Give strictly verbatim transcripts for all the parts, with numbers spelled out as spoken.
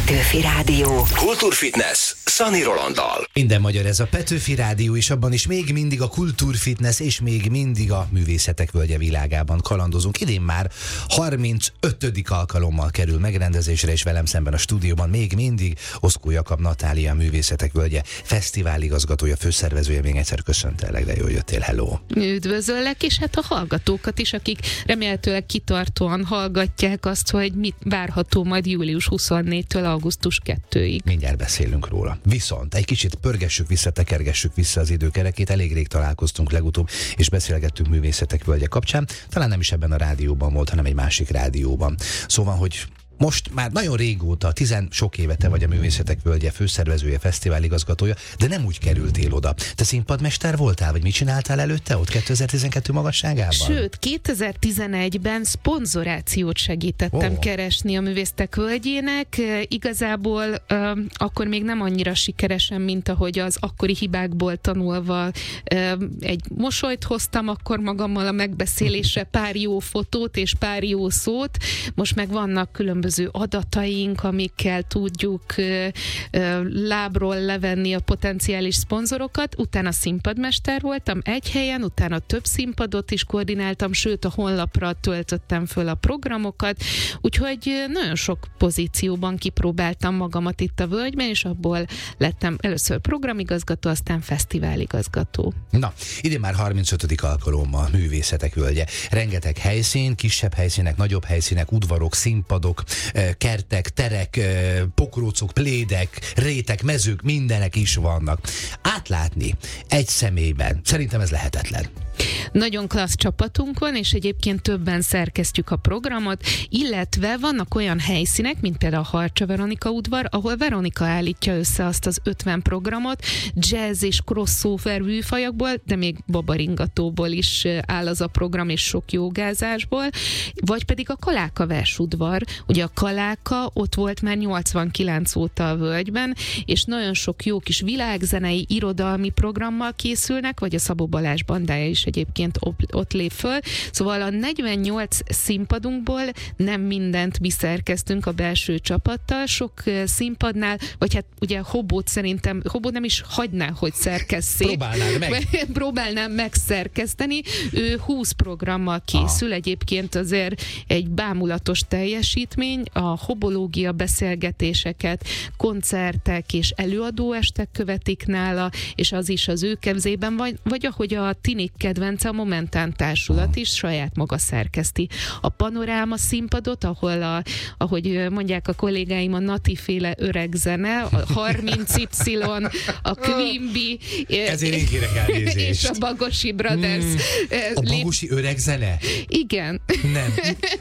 Petőfi Rádió. Kultúrfitness Szani Rolanddal. Minden magyar ez a Petőfi Rádió, és abban is még mindig a kultúrfitness, és még mindig a művészetek völgye világában kalandozunk. Idén már harmincötödik alkalommal kerül megrendezésre, és velem szemben a stúdióban még mindig Oszkó Jakab Natália, a Művészetek Völgye fesztiváligazgatója, főszervezője. Még egyszer köszöntelek, de jól jöttél, hello! Üdvözöllek, és hát a hallgatókat is, akik remélhetőleg kitartóan hallgatják azt, hogy mit várható majd július huszonnégytől augusztus kettőig. Mindjárt beszélünk róla. Viszont egy kicsit pörgessük vissza, tekergessük vissza az időkerekét. Elég rég találkoztunk legutóbb, és beszélgettünk Művészetek Völgye kapcsán. Talán nem is ebben a rádióban volt, hanem egy másik rádióban. Szóval, hogy most már nagyon régóta, tizen sok éve te vagy a Művészetek Völgye főszervezője, fesztiváligazgatója, de nem úgy kerültél oda. Te színpadmester voltál, vagy mit csináltál előtte ott kétezer-tizenkettő magasságában? Sőt, kétezer-tizenegyben szponzorációt segítettem oh. keresni a Művészetek Völgyének. Igazából uh, akkor még nem annyira sikeresen, mint ahogy az akkori hibákból tanulva uh, egy mosolyt hoztam akkor magammal a megbeszélésre, pár jó fotót és pár jó szót. Most meg vannak különböző adataink, amikkel tudjuk ö, ö, lábról levenni a potenciális szponzorokat. Utána színpadmester voltam egy helyen, utána több színpadot is koordináltam, sőt a honlapra töltöttem föl a programokat, úgyhogy nagyon sok pozícióban kipróbáltam magamat itt a völgyben, és abból lettem először programigazgató, aztán fesztiváligazgató. Na, idén már harmincötödik alkalommal Művészetek Völgye. Rengeteg helyszín, kisebb helyszínek, nagyobb helyszínek, udvarok, színpadok, kertek, terek, pokrócok, plédek, rétek, mezők, mindenek is vannak. Átlátni egy személyben, szerintem ez lehetetlen. Nagyon klassz csapatunk van, és egyébként többen szerkesztjük a programot, illetve vannak olyan helyszínek, mint például a Harcsa Veronika udvar, ahol Veronika állítja össze azt az ötven programot, jazz és crossover műfajokból, de még babaringatóból is áll az a program, és sok jogázásból, vagy pedig a Kaláka versudvar. Ugye a Kaláka ott volt már nyolcvankilenc óta a völgyben, és nagyon sok jó kis világzenei, irodalmi programmal készülnek, vagy a Szabó Balázs bandája is egyébként ott lép föl. Szóval a negyvennyolc színpadunkból nem mindent mi szerkeztünk a belső csapattal, sok színpadnál, vagy hát ugye Hobót szerintem, Hobó nem is hagyná, hogy szerkesszék. Próbálnál meg. Próbálnám megszerkeszteni. Ő húsz programmal készül, ah. egyébként azért egy bámulatos teljesítmény, a hobológia beszélgetéseket, koncertek és előadóestek követik nála, és az is az ő kezében, vagy, vagy ahogy a Tinik kedvence, a Momentán Társulat is saját maga szerkeszti. A Panoráma színpadot, ahol a, ahogy mondják a kollégáim, a Nati-féle öreg zene, a harminc Y, a Quimby, ezért én kérek elnézést. És a Bagosi Brothers. Mm, a Bagosi öreg zene? Igen. Nem.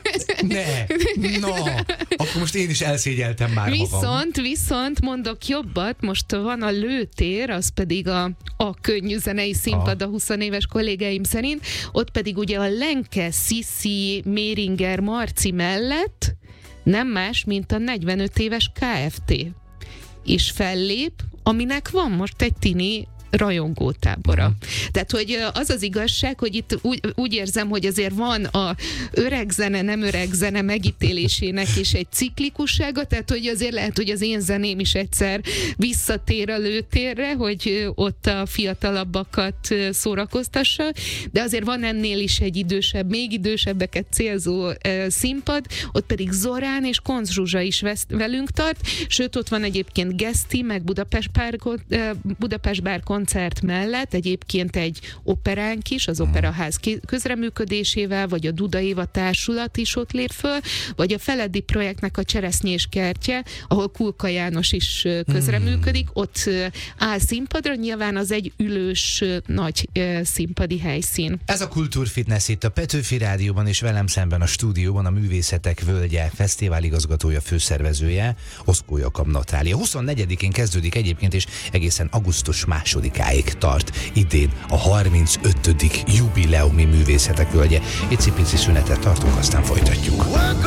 Ne. No. Akkor most én is elszégyeltem már viszont, magam. Viszont mondok jobbat, most van a Lőtér, az pedig a, a könnyű zenei színpad a húsz éves kollégáim szerint, ott pedig ugye a Lenke, Sziszi, Méringer, Marci mellett nem más, mint a negyvenöt éves Kft. Is fellép, aminek van most egy tini rajongótábora. Tehát, hogy az az igazság, hogy itt úgy, úgy érzem, hogy azért van a öreg zene, nem öreg zene megítélésének is egy ciklikussága, tehát, hogy azért lehet, hogy az én zeném is egyszer visszatér a Lőtérre, hogy ott a fiatalabbakat szórakoztassa, de azért van ennél is egy idősebb, még idősebbeket célzó uh, színpad, ott pedig Zorán és Koncz Zsuzsa is vesz, velünk tart, sőt, ott van egyébként Geszti, meg Budapest Bár, uh, Budapest Bár koncert mellett egyébként egy operánk is, az Operaház közreműködésével, vagy a Duda Éva Társulat is ott lép föl, vagy a Feledi projektnek a Cseresznyés kertje, ahol Kulka János is közreműködik, ott áll színpadra, nyilván az egy ülős nagy színpadi helyszín. Ez a Kultúrfitness itt a Petőfi Rádióban, és velem szemben a stúdióban a Művészetek Völgye fesztiváligazgatója, főszervezője, Oszkó Jakab Natália. huszonnegyedikén kezdődik egyébként, és egészen augusztus másodikáig tart idén a harmincötödik jubileumi Művészetek Völgye. Egy pici szünetet tartunk, aztán folytatjuk.